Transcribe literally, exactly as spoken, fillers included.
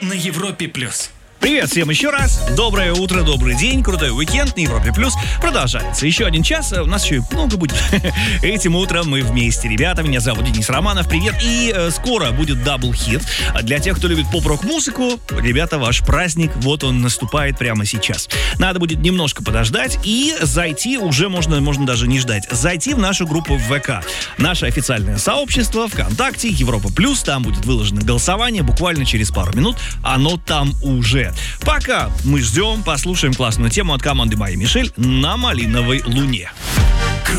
на Европе плюс. Привет всем еще раз. Доброе утро, добрый день, крутой уикенд на Европе Плюс продолжается. Еще один час, у нас еще много будет. Этим утром мы вместе, ребята. Меня зовут Денис Романов, привет. И э, скоро будет дабл-хит. Для тех, кто любит поп-рок музыку, ребята, ваш праздник, вот он наступает прямо сейчас. Надо будет немножко подождать и зайти, уже можно, можно даже не ждать, зайти в нашу группу в ВК. Наше официальное сообщество ВКонтакте, Европа Плюс, там будет выложено голосование, буквально через пару минут оно там уже. Пока мы ждем, послушаем классную тему от команды Майя Мишель «На малиновой луне».